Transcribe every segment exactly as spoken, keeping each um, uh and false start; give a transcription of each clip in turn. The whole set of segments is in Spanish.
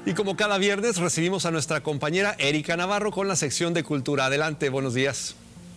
Y como cada viernes recibimos a nuestra compañera Erika Navarro con la sección de Cultura. Adelante, buenos días.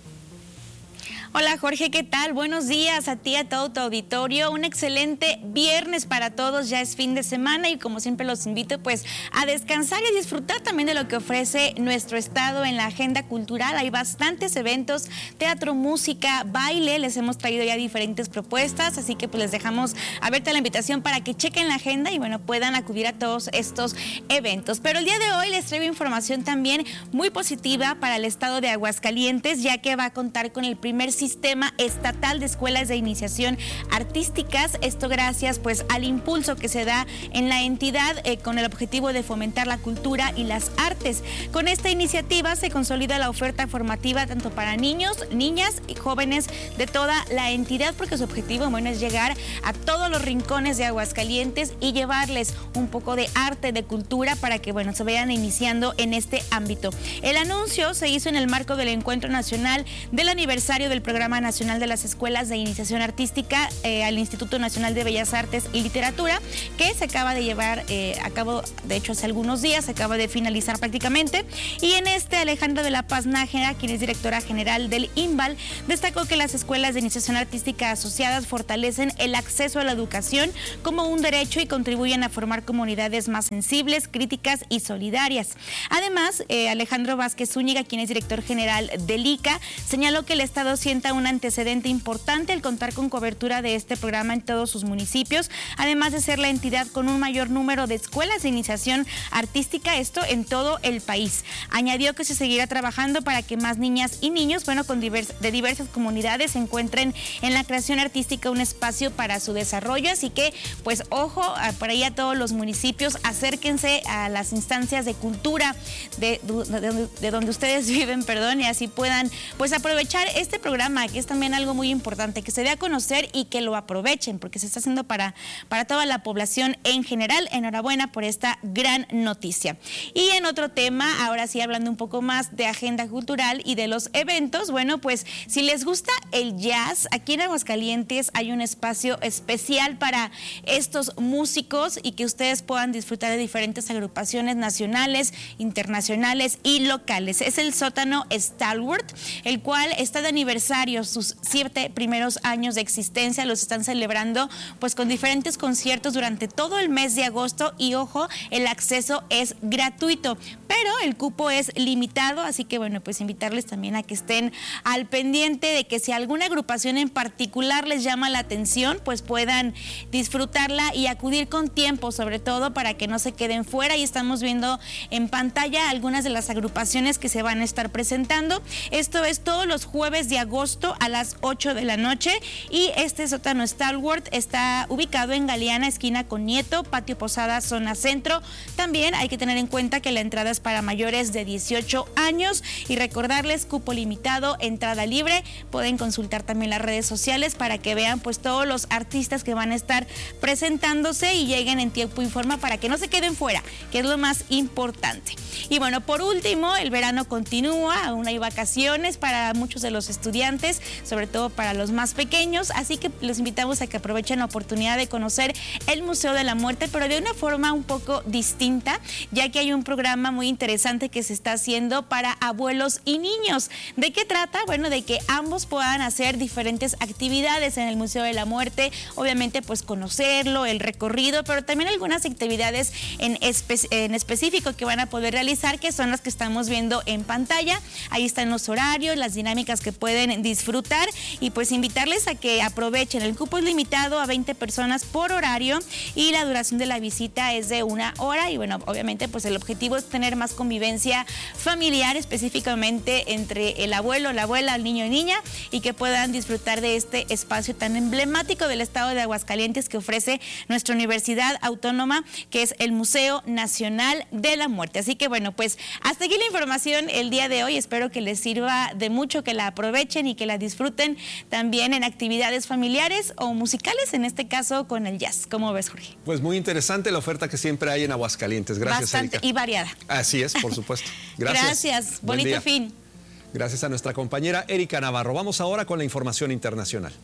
Hola Jorge, ¿qué tal? Buenos días a ti, a todo tu auditorio. Un excelente viernes para todos, ya es fin de semana y como siempre los invito pues a descansar y a disfrutar también de lo que ofrece nuestro estado en la agenda cultural. Hay bastantes eventos, teatro, música, baile, les hemos traído ya diferentes propuestas, así que pues les dejamos abierta la invitación para que chequen la agenda y bueno, puedan acudir a todos estos eventos. Pero el día de hoy les traigo información también muy positiva para el estado de Aguascalientes, ya que va a contar con el primer Sistema Estatal de Escuelas de Iniciación Artísticas, esto gracias pues al impulso que se da en la entidad eh, con el objetivo de fomentar la cultura y las artes. Con esta iniciativa se consolida la oferta formativa tanto para niños, niñas y jóvenes de toda la entidad, porque su objetivo bueno es llegar a todos los rincones de Aguascalientes y llevarles un poco de arte, de cultura para que bueno se vayan iniciando en este ámbito. El anuncio se hizo en el marco del Encuentro Nacional del aniversario del Programa Nacional de las Escuelas de Iniciación Artística eh, al Instituto Nacional de Bellas Artes y Literatura, que se acaba de llevar eh, a cabo, de hecho hace algunos días, se acaba de finalizar prácticamente, y en este Alejandra de la Paz Nájera, quien es directora general del INVAL, destacó que las escuelas de iniciación artística asociadas fortalecen el acceso a la educación como un derecho y contribuyen a formar comunidades más sensibles, críticas y solidarias. Además, eh, Alejandro Vázquez Zúñiga, quien es director general del I C A, señaló que el Estado sienta un antecedente importante al contar con cobertura de este programa en todos sus municipios, además de ser la entidad con un mayor número de escuelas de iniciación artística, esto en todo el país. Añadió que se seguirá trabajando para que más niñas y niños, bueno, con divers, de diversas comunidades encuentren en la creación artística un espacio para su desarrollo, así que pues ojo, por ahí a todos los municipios, acérquense a las instancias de cultura de, de, de donde ustedes viven, perdón, y así puedan pues aprovechar este programa, que es también algo muy importante, que se dé a conocer y que lo aprovechen, porque se está haciendo para, para toda la población en general. Enhorabuena por esta gran noticia. Y en otro tema, ahora sí hablando un poco más de agenda cultural y de los eventos, bueno, pues si les gusta el jazz, aquí en Aguascalientes hay un espacio especial para estos músicos y que ustedes puedan disfrutar de diferentes agrupaciones nacionales, internacionales y locales. Es el sótano Stalwart, el cual está de aniversario, sus siete primeros años de existencia, los están celebrando pues con diferentes conciertos durante todo el mes de agosto y ojo, el acceso es gratuito, pero el cupo es limitado, así que bueno, pues invitarles también a que estén al pendiente de que si alguna agrupación en particular les llama la atención, pues puedan disfrutarla y acudir con tiempo, sobre todo para que no se queden fuera. Y estamos viendo en pantalla algunas de las agrupaciones que se van a estar presentando. Esto es todos los jueves de agosto a las ocho de la noche y este sótano Stalwart está ubicado en Galeana, esquina con Nieto, Patio Posada, zona centro. También hay que tener en cuenta que la entrada es para mayores de dieciocho años y recordarles cupo limitado, entrada libre. Pueden consultar también las redes sociales para que vean pues todos los artistas que van a estar presentándose y lleguen en tiempo y forma para que no se queden fuera, que es lo más importante. Y bueno, por último, el verano continúa, aún hay vacaciones para muchos de los estudiantes, sobre todo para los más pequeños, así que los invitamos a que aprovechen la oportunidad de conocer el Museo de la Muerte, pero de una forma un poco distinta, ya que hay un programa muy interesante que se está haciendo para abuelos y niños. ¿De qué trata? Bueno, de que ambos puedan hacer diferentes actividades en el Museo de la Muerte, obviamente pues conocerlo, el recorrido, pero también algunas actividades en, espe en específico que van a poder realizar, que son las que estamos viendo en pantalla. Ahí están los horarios, las dinámicas que pueden disfrutar y pues invitarles a que aprovechen. El cupo es limitado a veinte personas por horario y la duración de la visita es de una hora y bueno, obviamente pues el objetivo es tener más convivencia familiar, específicamente entre el abuelo, la abuela, el niño y niña, y que puedan disfrutar de este espacio tan emblemático del estado de Aguascalientes que ofrece nuestra Universidad Autónoma, que es el Museo Nacional de la Muerte. Así que bueno, pues hasta aquí la información el día de hoy. Espero que les sirva de mucho, que la aprovechen y que la disfruten también en actividades familiares o musicales, en este caso con el jazz. ¿Cómo ves, Jorge? Pues muy interesante la oferta que siempre hay en Aguascalientes. Gracias, Bastante Erika. Y variada. Así es, por supuesto. Gracias. Gracias. Bonito fin. Gracias a nuestra compañera Erika Navarro. Vamos ahora con la información internacional.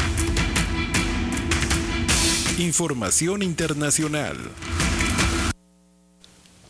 Información internacional.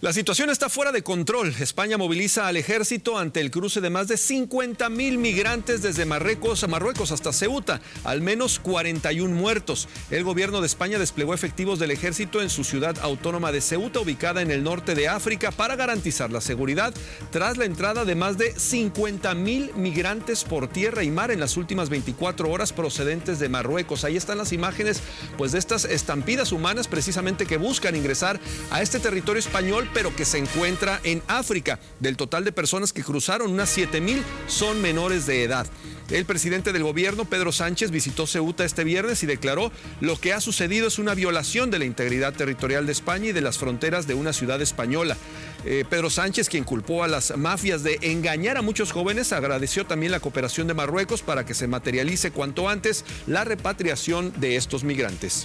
La situación está fuera de control. España moviliza al ejército ante el cruce de más de cincuenta mil migrantes desde Marruecos a Marruecos hasta Ceuta, al menos cuarenta y uno muertos. El gobierno de España desplegó efectivos del ejército en su ciudad autónoma de Ceuta, ubicada en el norte de África, para garantizar la seguridad tras la entrada de más de cincuenta mil migrantes por tierra y mar en las últimas veinticuatro horas procedentes de Marruecos. Ahí están las imágenes pues de estas estampidas humanas precisamente que buscan ingresar a este territorio español, pero que se encuentra en África. Del total de personas que cruzaron, unas siete mil son menores de edad. El presidente del gobierno, Pedro Sánchez, visitó Ceuta este viernes y declaró: lo que ha sucedido es una violación de la integridad territorial de España y de las fronteras de una ciudad española. Eh, Pedro Sánchez, quien culpó a las mafias de engañar a muchos jóvenes, agradeció también la cooperación de Marruecos para que se materialice cuanto antes la repatriación de estos migrantes.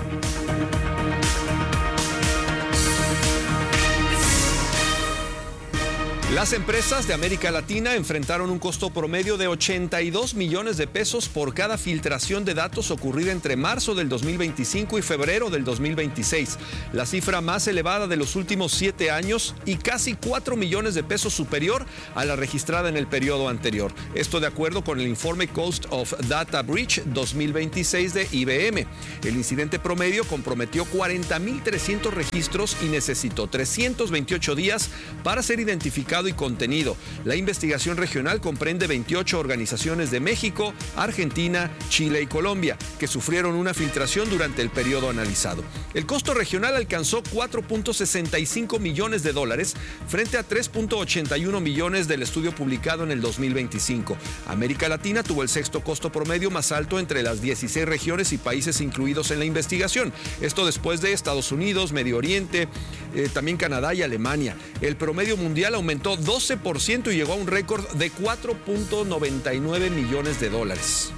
Las empresas de América Latina enfrentaron un costo promedio de ochenta y dos millones de pesos por cada filtración de datos ocurrida entre marzo del dos mil veinticinco y febrero del dos mil veintiséis, la cifra más elevada de los últimos siete años y casi cuatro millones de pesos superior a la registrada en el periodo anterior. Esto de acuerdo con el informe Cost of Data Breach dos mil veintiséis de I B M. El incidente promedio comprometió cuarenta mil trescientos registros y necesitó trescientos veintiocho días para ser identificado y contenido. La investigación regional comprende veintiocho organizaciones de México, Argentina, Chile y Colombia, que sufrieron una filtración durante el periodo analizado. El costo regional alcanzó cuatro punto sesenta y cinco millones de dólares frente a tres punto ochenta y uno millones del estudio publicado en el dos mil veinticinco. América Latina tuvo el sexto costo promedio más alto entre las dieciséis regiones y países incluidos en la investigación. Esto después de Estados Unidos, Medio Oriente, eh, también Canadá y Alemania. El promedio mundial aumentó doce por ciento y llegó a un récord de cuatro punto noventa y nueve millones de dólares.